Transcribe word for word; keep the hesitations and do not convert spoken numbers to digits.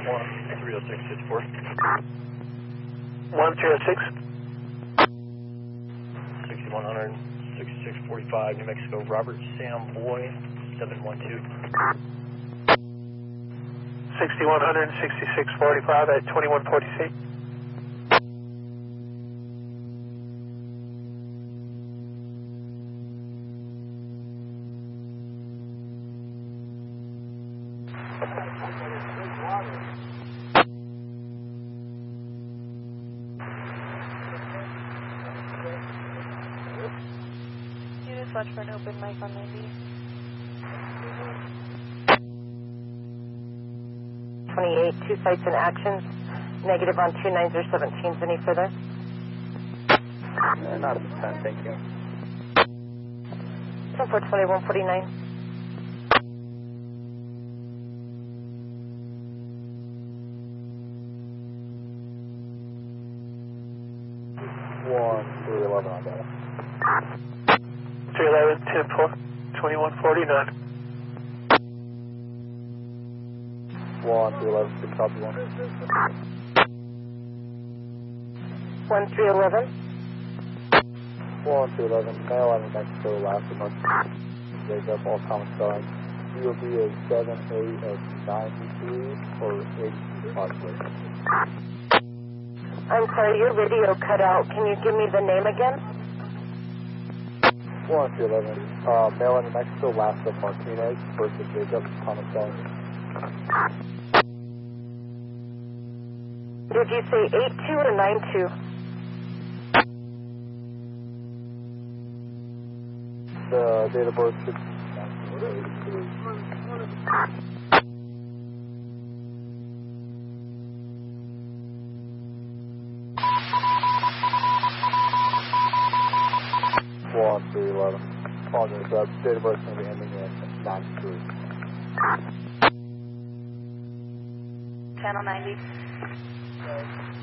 one three oh six fifty-four. one three oh six. sixty-one hundred, sixty-six forty-five, New Mexico, Robert Sam Boy, seven one two. sixty-one hundred, sixty-six forty-five at twenty-one forty-six. You just watch for an open mic on ninety. twenty-eight, two sites in action. Negative on two nines or seventeens. Any further? Uh, not at this time, thank you. ten four twenty-one forty-nine. one three eleven on data. three eleven, ten four, twenty-one forty-nine. one three eleven, six copy one. one three eleven. one three eleven, male out of Mexico, last of month. Jacob, all common spelling. You will be a seven eight of ninety-three or eighty-two possibly. I'm sorry, your video cut out. Can you give me the name again? one three eleven, uh, male out of Mexico, last of Martinez versus Jacob, common spelling. Did you say eight two or nine two? The date of birth should be nineteen eighty-three. one three eleven. Apologize, uh, date of birth is going to be ending in ninety-three. Channel ninety.